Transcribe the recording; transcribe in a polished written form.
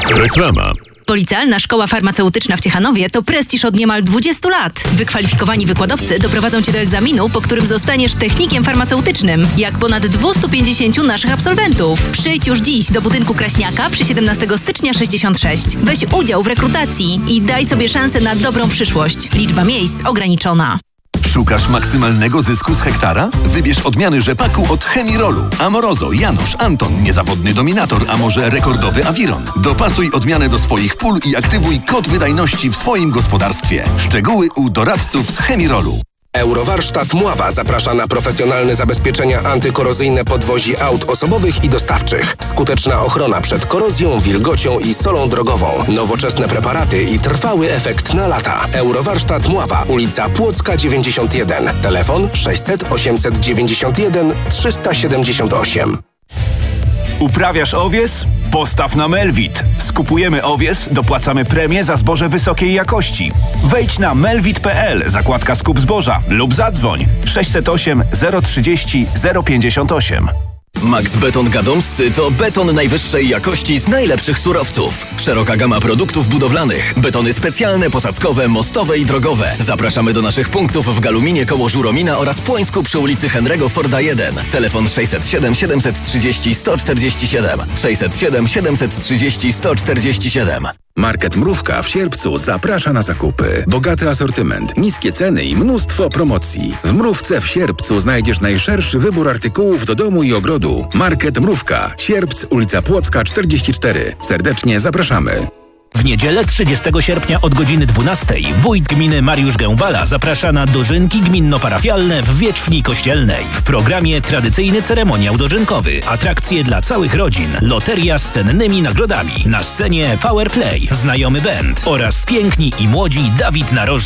Reklama. Policealna Szkoła Farmaceutyczna w Ciechanowie to prestiż od niemal 20 lat. Wykwalifikowani wykładowcy doprowadzą Cię do egzaminu, po którym zostaniesz technikiem farmaceutycznym, jak ponad 250 naszych absolwentów. Przyjdź już dziś do budynku Kraśniaka przy 17 stycznia 66. Weź udział w rekrutacji i daj sobie szansę na dobrą przyszłość. Liczba miejsc ograniczona. Szukasz maksymalnego zysku z hektara? Wybierz odmiany rzepaku od Chemirolu. Amorozo, Janusz, Anton, niezawodny dominator, a może rekordowy Awiron. Dopasuj odmianę do swoich pól i aktywuj kod wydajności w swoim gospodarstwie. Szczegóły u doradców z Chemirolu. Eurowarsztat Mława zaprasza na profesjonalne zabezpieczenia antykorozyjne podwozi aut osobowych i dostawczych. Skuteczna ochrona przed korozją, wilgocią i solą drogową. Nowoczesne preparaty i trwały efekt na lata. Eurowarsztat Mława, ulica Płocka 91. Telefon 600 891 378. Uprawiasz owies? Postaw na Melvit. Skupujemy owies, dopłacamy premię za zboże wysokiej jakości. Wejdź na melvit.pl, zakładka skup zboża lub zadzwoń 608 030 058. Max Beton Gadomscy to beton najwyższej jakości z najlepszych surowców. Szeroka gama produktów budowlanych. Betony specjalne, posadzkowe, mostowe i drogowe. Zapraszamy do naszych punktów w Galuminie koło Żuromina oraz Płońsku przy ulicy Henry'ego Forda 1. Telefon 607 730 147. 607 730 147. Market Mrówka w Sierpcu zaprasza na zakupy. Bogaty asortyment, niskie ceny i mnóstwo promocji. W Mrówce w Sierpcu znajdziesz najszerszy wybór artykułów do domu i ogrodu. Market Mrówka, Sierpc, ulica Płocka 44. Serdecznie zapraszamy. W niedzielę 30 sierpnia od godziny 12 wójt gminy Mariusz Gębala zaprasza na dożynki gminno-parafialne w Wierzchni Kościelnej. W programie tradycyjny ceremoniał dożynkowy, atrakcje dla całych rodzin, loteria z cennymi nagrodami. Na scenie Power Play, znajomy band oraz piękni i młodzi Dawid Narożny.